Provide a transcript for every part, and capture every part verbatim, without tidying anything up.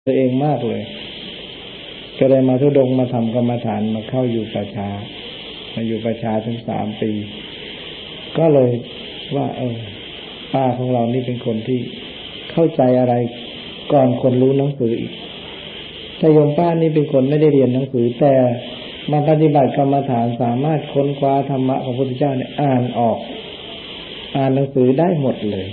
ตัวเองมากเลยก็เลยมาทุดงมาทำกรรมฐานมาเข้าอยู่ประชามาอยู่ประชาถึงสามปีก็เลยว่าเออป้าของเรานี่เป็นคนที่เข้าใจอะไรก่อนคนรู้หนังสืออีกแต่โยมป้านี่เป็นคนไม่ได้เรียนหนังสือแต่มาปฏิบัติกรรมฐานสามารถค้นคว้าธรรมะของพระพุทธเจ้าเนี่ยอ่านออกอ่านหนังสือได้หมดเลย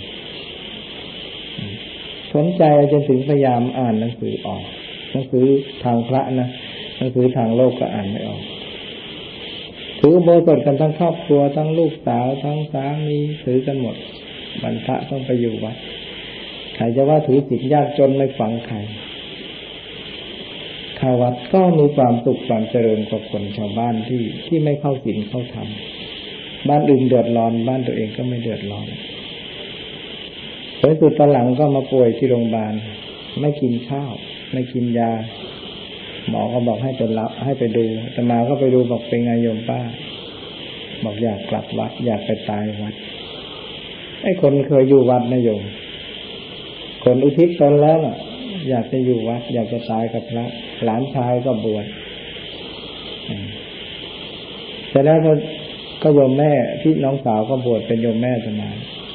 สนใจจนถึงพยายามอ่านหนังสือออกหนังสือทางพระนะหนังสือทางโลกก็อ่านไม่ออกถืออุโบสถกันทั้งครอบครัวทั้งลูกสาวทั้งสามีถือกันหมดบรรพะต้องไปอยู่วัดใครจะว่าถือศีลยากจนไม่ฟังใครเข้าวัดก็มีความสุขความเจริญกว่าคนชาวบ้านที่ที่ไม่เข้าศีลเข้าธรรมบ้านอื่นเดือดร้อนบ้านตัวเองก็ไม่เดือดร้อนผลสุดตอนหลังก็มาป่วยที่โรงพยาบาลไม่กินข้าวไม่กินยาหมอก็บอกให้ไปรับให้ไปดูแต่มาก็ไปดูบอกเป็นไงโยมป้าบอกอยากกลับวัดอยากไปตายวัดไอ้คนเคยอยู่วัดนะโยมคนอุทิศตนแล้วน่ะอยากจะอยู่วัดอยากจะตายกับพระหลานชายก็บวชแต่แล้วก็โยมแม่ที่น้องสาวก็บวชเป็นโยมแม่จะมา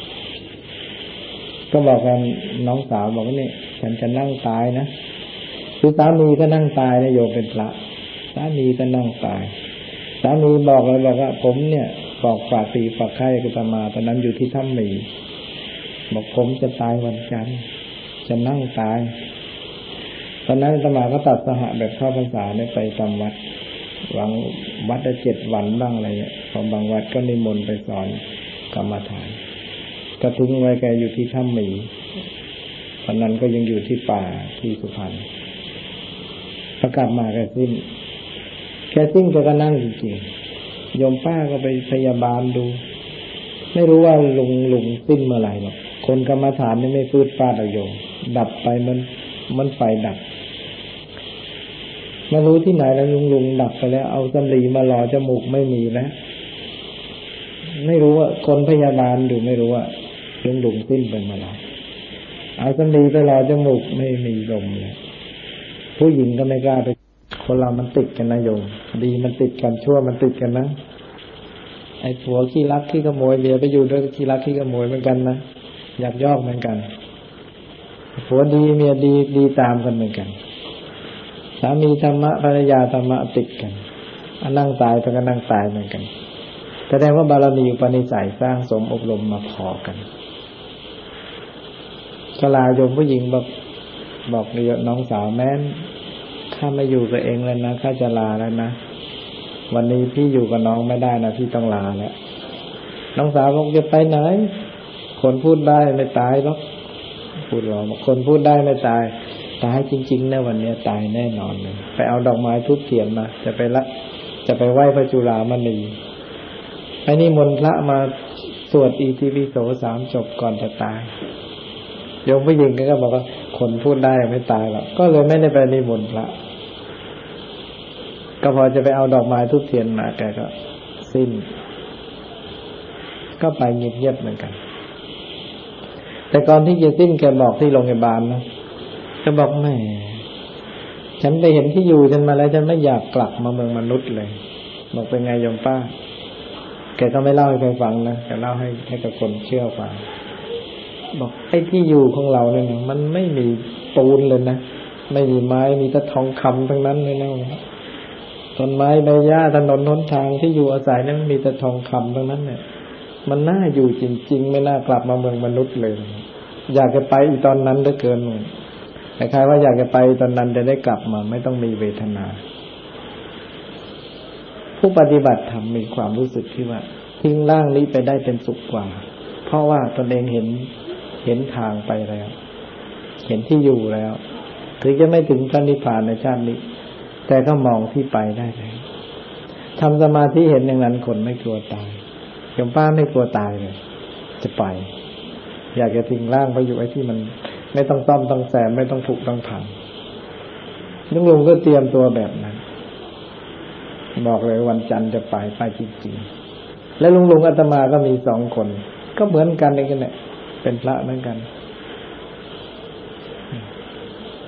ก็บอกกันน้องสาวบอกว่านี่ฉันจะนั่งตายนะคือสามีก็นั่งตายนะโยมเป็นพระสามีก็นั่งตายสามีบอกเลยบอกว่าผมเนี่ยบอกฝากตีฝากไข่กุตมาตอนนั้นอยู่ที่ถ้ำหมีบอกผมจะตายวันจันทร์จะนั่งตายตอนนั้นอาตมาก็ตัดสหะแบบเข้าพรรษาเนี่ยไปตามวัดหวังวัดละเจ็ดวันบ้างอะไรเนี่ยพอบางวัดก็นิมนต์ไปสอนกรรมฐานก็ทิ้งไว้แกอยู่ที่ถ้ำหมีตอนนั้นก็ยังอยู่ที่ป่าที่สุพรรณประกลับมาแกสิ้นแกสิ้นแกก็นั่งจริงๆโยมป้าก็ไปพยาบาลดูไม่รู้ว่าลุงลุงสิ้นเมื่อไหร่หรอกคนกรรมฐานนี่ไม่ฟืดฟาดเอาโยมดับไปมันมันไฟดับไม่รู้ที่ไหนแล้วลุงลุงดับไปแล้วเอาสำลีมาหล่อจมูกไม่มีแล้วไม่รู้ว่าคนพยาบาลดูไม่รู้ว่าลุงลุงสิ้นไปเมื่อไหร่เอาสำลีไปหล่อจมูกไม่มีลมเลยผู้หญิงก็ไม่กล้าไปคนเรามันติดกันนะโยมดีมันติดกันชั่วมันติดกันนะไอ้ผัวขี้รักขี้ขโมยเมียไปอยู่ด้วยขี้รักขี้ขโมยเหมือนกันนะยักยอกเหมือนกันผัวดีเมียดีดีตามกันเหมือนกันสามีธรรมะภรรยาธรรมะติดกันอันนั่งตายไปก็นั่งตายเหมือนกันแสดงว่าบารมีอุปนิสัยสร้างสมอบรมมาพอกันกลาโยมผู้หญิงบอกบอกเรียกน้องสาวแม้นข้าไม่อยู่กับเองแล้วนะข้าจะลาแล้วนะวันนี้พี่อยู่กับน้องไม่ได้นะพี่ต้องลาแล้วน้องสาวบอกจะไปไหนคนพูดได้ไม่ตายหรอกพูดหรอกคนพูดได้ไม่ตายตายจริงๆนะวันนี้ตายแน่นอนเลยไปเอาดอกไม้ทุบเทียนมาจะไปละจะไปไหว้พระจุฬามณีไอ้นี่มนต์พระมาสวดอิติปิโสสามจบก่อนจะตายโยมผู้หญิงก็บอกว่าคนพูดได้ไม่ตายหรอกก็เลยไม่ได้ไปนิมนต์พระก็พอจะไปเอาดอกไม้ทุบเทียนมาแกก็สิ้นก็ไปเงียบๆเหมือนกันแต่ก่อนที่จะสิ้นแกบอกที่โรงพยาบาลนะก็บอกแม่ฉันไปเห็นที่อยู่ฉันมาแล้วฉันไม่อยากกลับมาเมืองมนุษย์เลยบอกเป็นไงโยมป้าแกก็ไม่เล่าให้ใครฟังนะแกเล่าให้ให้กับคนเชื่อฟังบอกไอ้ที่อยู่ของเราเนี่ยมันไม่มีปูนเลยนะไม่มีไม้มีแต่ทองคำทั้งนั้นเลยนะต้นไม้ใบหญ้าถนนหนทางที่อยู่อาศัยนั้นมีแต่ทองคำทั้งนั้นเนี่ยมันน่าอยู่จริงๆไม่น่ากลับมาเมืองมนุษย์เลยอยากจะไปอีตอนนั้นเหลือเกินคล้ายๆว่าอยากจะไปตอนนั้นจะได้กลับมาไม่ต้องมีเวทนาผู้ปฏิบัติธรรมมีความรู้สึกที่ว่าทิ้งร่างนี้ไปได้เป็นสุขกว่าเพราะว่าตนเองเห็นเห็นทางไปแล้วเห็นที่อยู่แล้วถึงจะไม่ถึงพระนิพพานในชาตินี้แต่ก็มองที่ไปได้แล้วทำสมาธิเห็นอย่างนั้นคนไม่กลัวตายโยมป้าไม่กลัวตายเลยจะไปอยากจะทิ้งร่างไปอยู่ไอ้ที่มันไม่ต้องซ่อมต้องแซมไม่ต้องถูกต้องพังลุงลุงก็เตรียมตัวแบบนั้นบอกเลยวันจันทร์จะไปไปจริงๆแล้วลุงลุงอาตมาก็มีสองคนก็เหมือนกันเองกันแหละเป็นพระเหมือนกัน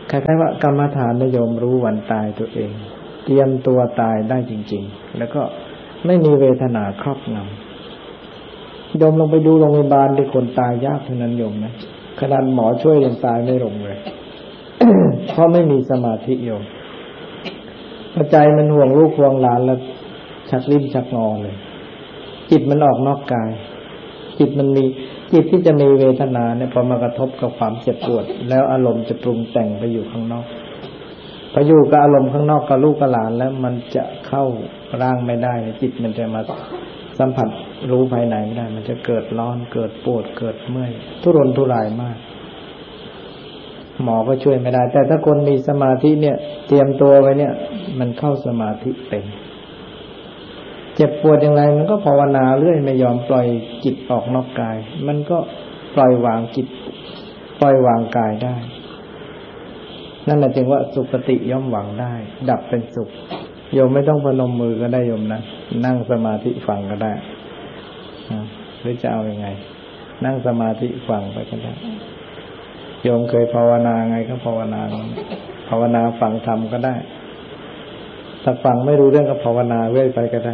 คล้ายๆว่ากรรมฐานนิยมรู้วันตายตัวเองเตรียมตัวตายได้จริงๆแล้วก็ไม่มีเวทนาครอบงำโยมลงไปดูโรงพยาบาลที่คนตายยากเท่านั้นโยมนะขนาดหมอช่วยยังตายไม่ลงเลย เพราะไม่มีสมาธิโยมใจมันห่วงลูกห่วงหลานแล้วชักลิ้นชักงอเลยจิตมันออกนอกกายจิตมันมีจิตที่จะมีเวทนาเนี่ยพอมากระทบกับความเจ็บปวดแล้วอารมณ์จะปรุงแต่งไปอยู่ข้างนอกพออยู่กับอารมณ์ข้างนอกกับลูกกับหลานแล้วมันจะเข้าร่างไม่ได้จิตมันจะมาสัมผัสรู้ภายในไม่ได้มันจะเกิดร้อนเกิดปวดเกิดเมื่อยทุรนทุรายมากหมอก็ช่วยไม่ได้แต่ถ้าคนมีสมาธิเนี่ยเตรียมตัวไว้เนี่ยมันเข้าสมาธิเป็นเจ็บปวดอย่างไรมันก็ภาวนาเรื่อยไม่ยอมปล่อยจิตออกนอกกายมันก็ปล่อยวางจิตปล่อยวางกายได้นั่นแหละจึงว่าสุคติย่อมหวังได้ดับเป็นสุขโยมไม่ต้องพนมมือก็ได้โยมนะนั่งสมาธิฟังก็ได้หรือจะเอายังไงนั่งสมาธิฟังไปก็ได้โยมเคยภาวนาไงก็ภาวนาภาวนาฟังธรรมก็ได้ถ้าฟังไม่รู้เรื่องก็ภาวนาเรื่อยไปก็ได้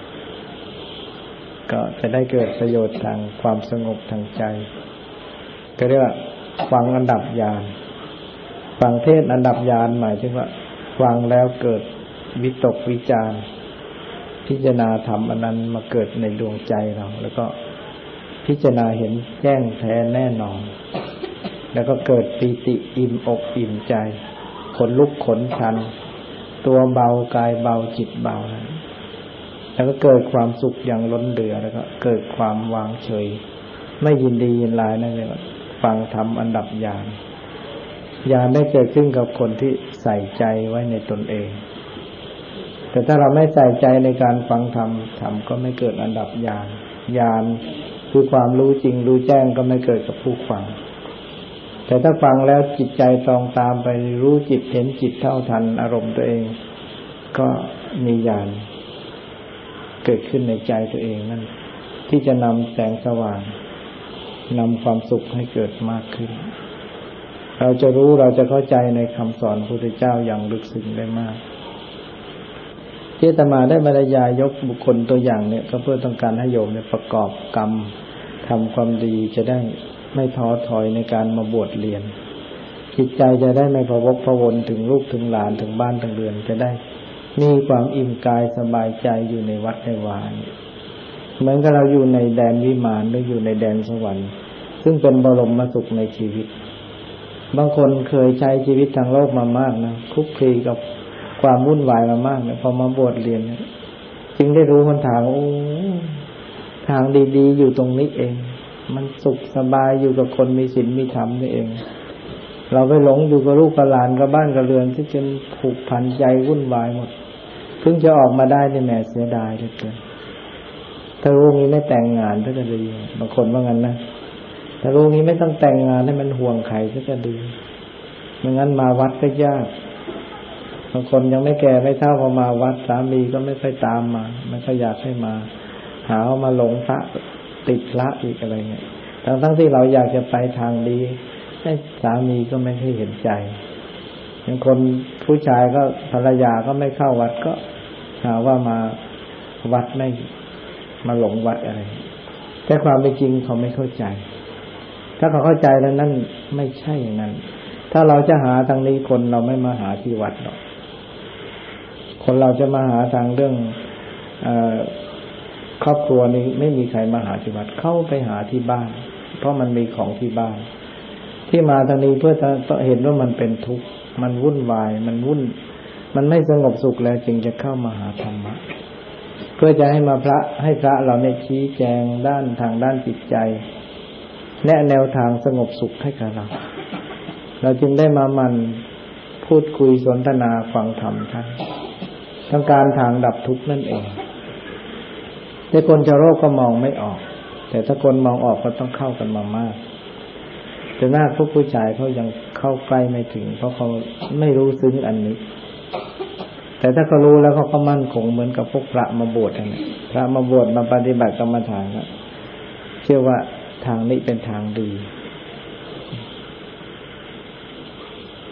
ก็จะได้เกิดประโยชน์ทางความสงบทางใจก็เรียกว่าฟังอันดับญาณฟังเทศอันดับญาณหมายถึงว่าฟังแล้วเกิดวิตกวิจารพิจารณาธรรมอันนั้นมาเกิดในดวงใจเราแล้วก็พิจารณาเห็นแจ้งแท้แน่นอนแล้วก็เกิดปีติอิ่มอกอิ่มใจขนลุกขนชันตัวเบากายเบาจิตเบาแล้วก็เกิดความสุขอย่างล้นเหลือแล้วก็เกิดความวางเฉยไม่ยินดียินร้ายนั่นเองฟังธรรมอันดับญาณญาณได้เกิดขึ้นกับคนที่ใส่ใจไว้ในตนเองแต่ถ้าเราไม่ใส่ใจในการฟังธรรมธรรมก็ไม่เกิดอันดับญาณญาณคือความรู้จริงรู้แจ้งก็ไม่เกิดกับผู้ฟังแต่ถ้าฟังแล้วจิตใจตรงตามไปรู้จิตเห็นจิตเท่าทันอารมณ์ตัวเองก็มีญาณเกิดขึ้นในใจตัวเองนั่นที่จะนำแสงสว่างนำความสุขให้เกิดมากขึ้นเราจะรู้เราจะเข้าใจในคำสอนพระพุทธเจ้าอย่างลึกซึ้งได้มากที่อาตมาได้บรรยายยกบุคคลตัวอย่างเนี่ยก็เพื่อต้องการให้โยมเนี่ยประกอบกรรมทำความดีจะได้ไม่ท้อถอยในการมาบวชเรียนจิตใจจะได้ไม่พะวกพะวนถึงลูกถึงหลานถึงบ้านถึงเรือนจะได้มีความอิ่มกายสบายใจอยู่ในวัดในวาเหมือนกับเราอยู่ในแดนวิมานหรืออยู่ในแดนสวรรค์ซึ่งเป็นบรมสุขในชีวิตบางคนเคยใช้ชีวิตทางโลกมามากนะคลุกคลีกับความวุ่นวายมามากเนี่ยพอมาบวชเรียนจึงได้รู้หนทางโอ้ทางดีๆอยู่ตรงนี้เองมันสุขสบายอยู่กับคนมีศีลมีธรรมนี่เองเราไปหลงอยู่กับลูกกับหลานกับบ้านกับเรือนที่จนผูกพันใจวุ่นวายหมดเพิ่งจะออกมาได้นี่แหมเสียดายเหลือเกินถ้ารู้งี้ไม่แต่งงานก็จะดีบางคนว่างั้นนะถ้ารู้งี้ไม่ต้องแต่งงานให้มันห่วงใครก็จะดีไม่งั้นมาวัดก็ยากบางคนยังไม่แก่ไม่เฒ่าพอมาวัดสามีก็ไม่ค่อยตามมาไม่ค่อยอยากให้มาหาว่ามาหลงพระติดพระอีกอะไรเงี้ยทั้งทั้งที่เราอยากจะไปทางดีแต่สามีก็ไม่ให้เห็นใจบางคนผู้ชายก็ภรรยาก็ไม่เข้าวัดก็หาว่ามาวัดไม่มาหลงวัดอะไรแต่ความเป็นจริงเขาไม่เข้าใจถ้าเขาเข้าใจแล้วนั่นไม่ใช่อย่างนั้นถ้าเราจะหาทางนี้คนเราไม่มาหาที่วัดหรอกคนเราจะมาหาทางเรื่องเอ่อครอบครัวนี้ไม่มีใครมาหาที่วัดเข้าไปหาที่บ้านเพราะมันมีของที่บ้านที่มาทางนี้เพื่อจะเห็นว่ามันเป็นทุกข์มันวุ่นวายมันวุ่นมันไม่สงบสุขแล้วจึงจะเข้ามาหาธรรมะเพื่อจะให้มาพระให้พระเราเนี่ยชี้แจงด้านทางด้านจิตใจแนะแนวทางสงบสุขให้กับเราเราจึงได้มามันพูดคุยสนทนาฟังธรรมท่านต้องการทางดับทุกข์นั่นเองแต่คนชาวโลกก็มองไม่ออกแต่ถ้าคนมองออกก็ต้องเข้ากันมามากแต่หน้าพวกผู้ชายเขายังเข้าใกล้ไม่ถึงเพราะเขาไม่รู้ซึ้งอันนี้แต่ถ้าเขารู้แล้วเขาก็มั่นคงเหมือนกับพวกพระมาบวชนั่นแหละพระมาบวชมาปฏิบัติกรรมฐานแล้วเชื่อว่าทางนี้เป็นทางดี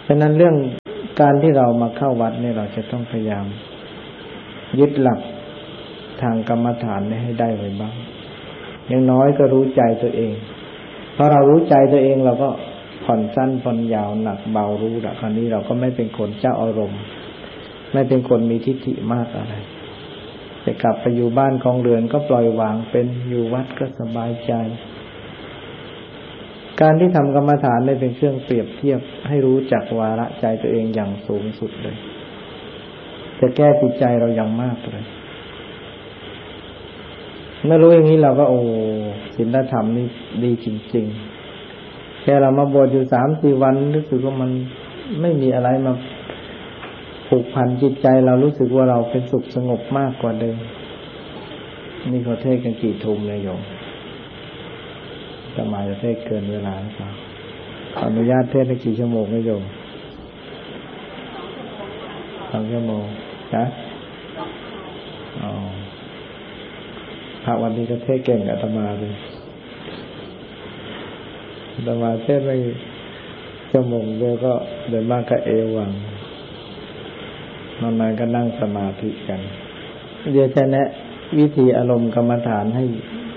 ฉะนั้นเรื่องการที่เรามาเข้าวัดเนี่ยเราจะต้องพยายามยึดหลักทางกรรมฐานให้ได้ไว้บ้างอย่างน้อยก็รู้ใจตัวเองพอเรารู้ใจตัวเองเราก็ผ่อนสั้นผ่อนยาวหนักเบารู้ละคราวนี้เราก็ไม่เป็นคนเจ้าอารมณ์ไม่เป็นคนมีทิฏฐิมากอะไรจะกลับไปอยู่บ้านของเรือนก็ปล่อยวางเป็นอยู่วัดก็สบายใจการที่ทำกรรมฐานได้เป็นเครื่องเปรียบเทียบให้รู้จักวาระใจตัวเองอย่างสูงสุดเลยจะแก้จิตใจเราอย่างมากเลยเมื่อรู้อย่างนี้เราก็โอ้ศีลธรรมนี่ดีจริงๆแค่เรามาบวชอยู่สามสี่วันรู้สึกว่ามันไม่มีอะไรมาผูกพันจิตใจเรารู้สึกว่าเราเป็นสุขสงบมากกว่าเดิมนี่เขาเทศกันกี่ทุ่มเลยโยมจะมาจะเทศเกินเวลาหรือเปล่าขออนุญาตเทศได้กี่ชั่วโมงนะโยมสองชั่วโมงนะอ๋อพระวันนี้ก็เทศเก่งอาตมาเลยอาตมาเทศไม่ชั่วโมงเดียวก็เดินมากก็เอวังนานๆก็นั่งสมาธิกันเดี๋ยวจะแนะวิธีอารมณ์กรรมฐานให้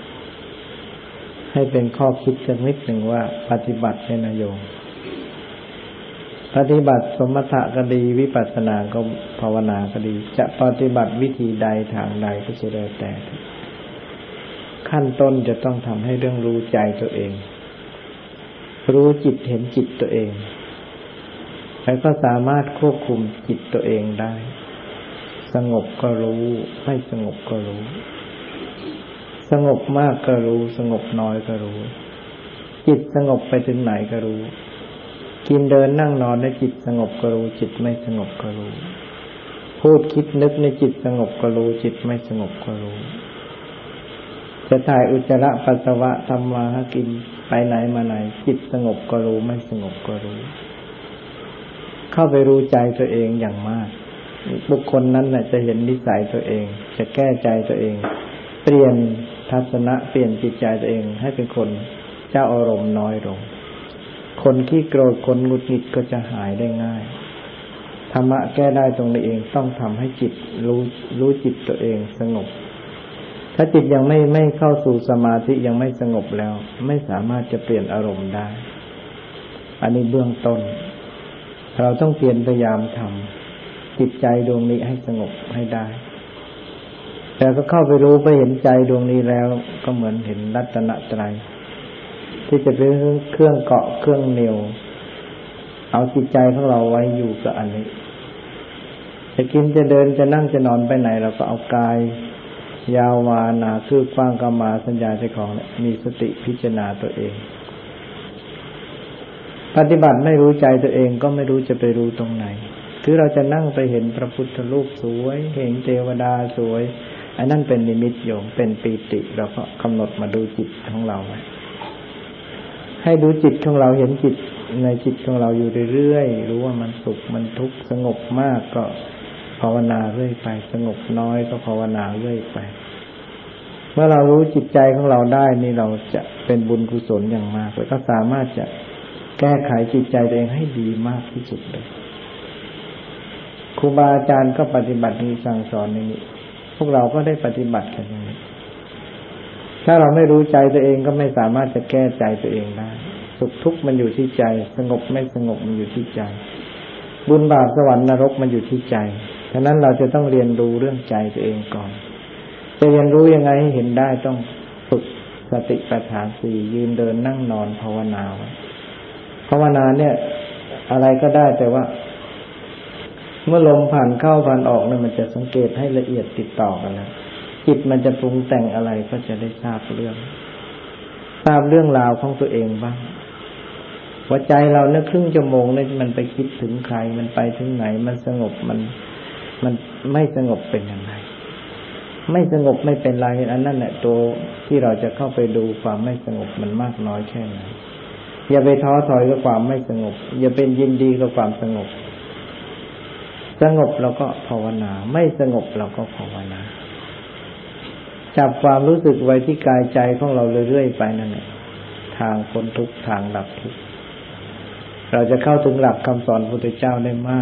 ให้เป็นข้อคิดสักนิดหนึ่งว่าปฏิบัติเนี่ยนะโยมปฏิบัติสมถะก็ดีวิปัสสนาก็ภาวนาก็ดีจะปฏิบัติวิธีใดทางใดก็จะแล้วแต่ขั้นต้นจะต้องทำให้เรื่องรู้ใจตัวเองรู้จิตเห็นจิตตัวเองแล้วก็สามารถควบคุมจิตตัวเองได้สงบก็รู้ไม่สงบก็รู้สงบมากก็รู้สงบน้อยก็รู้จิตสงบไปถึงไหนก็รู้กินเดินนั่งนอนในจิตสงบก็รู้จิตไม่สงบก็รู้พูดคิดนึกในจิตสงบก็รู้จิตไม่สงบก็รู้จะถ่ายอุจจาระปัสสาวะทำมาหากินไปไหนมาไหนจิตสงบก็รู้ไม่สงบก็รู้เข้าไปรู้ใจตัวเองอย่างมากบุคคลนั้นน่ะจะเห็นนิสัยตัวเองจะแก้ใจตัวเองเปลี่ยนทัศนะเปลี่ยนจิตใจตัวเองให้เป็นคนเจ้าอารมณ์น้อยลงคนขี้โกรธคนหงุดหงิดก็จะหายได้ง่ายธรรมะแก้ได้ตรงนี้เองต้องทำให้จิตรู้รู้จิตตัวเองสงบถ้าจิตยังไม่ไม่เข้าสู่สมาธิยังไม่สงบแล้วไม่สามารถจะเปลี่ยนอารมณ์ได้อันนี้เบื้องต้นเราต้องเพียรพยายามทำจิตใจดวงนี้ให้สงบให้ได้แต่ก็เข้าไปรู้ไปเห็นใจดวงนี้แล้วก็เหมือนเห็นรัตนตรัยที่จะเป็นเครื่องเกาะเครื่องเหนี่ยวเอาจิตใจของเราไว้อยู่กับอันนี้จะกินจะเดินจะนั่งจะนอนไปไหนเราก็เอากายยาววานาคือกว้างกมาสัญญาใจของมีสติพิจารณาตัวเองปฏิบัติไม่รู้ใจตัวเองก็ไม่รู้จะไปรู้ตรงไหนคือเราจะนั่งไปเห็นพระพุทธรูปสวยเห็นเทวดาสวยอันนั้นเป็นนิมิตโยมเป็นปีติเราก็กำหนดมาดูจิตของเราไว้ให้ดูจิตของเราเห็นจิตในจิตของเราอยู่เรื่อยๆรู้ว่ามันสุขมันทุกข์สงบมากก็ภาวนาเรื่อยไปสงบน้อยก็ภาวนาเรื่อยไปเมื่อเรารู้จิตใจของเราได้นี่เราจะเป็นบุญกุศลอย่างมากแล้วก็สามารถจะแก้ไขจิตใจตัวเองให้ดีมากที่สุดเลยครูบาอาจารย์ก็ปฏิบัตินี้สั่งสอนนี้พวกเราก็ได้ปฏิบัติกันอย่างนี้ถ้าเราไม่รู้ใจตัวเองก็ไม่สามารถจะแก้ใจตัวเองได้สุขทุกข์มันอยู่ที่ใจสงบไม่สงบมันอยู่ที่ใจบุญบาปสวรรค์นรกมันอยู่ที่ใจฉะนั้นเราจะต้องเรียนรู้เรื่องใจตัวเองก่อนจะเรียนรู้ยังไงให้เห็นได้ต้องฝึกสติปัฏฐานสี่ยืนเดินนั่งนอนภาวนาภาวนาเนี่ยอะไรก็ได้แต่ว่าเมื่อลมผ่านเข้าผ่านออกเนี่ยมันจะสังเกตให้ละเอียดติดต่อกันแล้วจิตมันจะปรุงแต่งอะไรก็จะได้ทราบเรื่องทราบเรื่องราวของตัวเองบ้างหัวใจเราเนี่ยครึ่งชั่วโมงเนี่ยมันไปคิดถึงใครมันไปถึงไหนมันสงบมันมันไม่สงบเป็นยังไงไม่สงบไม่เป็นไรอันนั้นแหละตัวที่เราจะเข้าไปดูความไม่สงบมันมากน้อยแค่ไหนอย่าไปท้อถอยกับความไม่สงบอย่าเป็นยินดีกับความสงบสงบเราก็ภาวนาไม่สงบเราก็ภาวนาจับความรู้สึกไว้ที่กายใจของเราเรื่อยๆไปนั่นแหละทางพ้นทุกข์ทางดับทุกข์เราจะเข้าถึงหลักคำสอนพระพุทธเจ้าได้มาก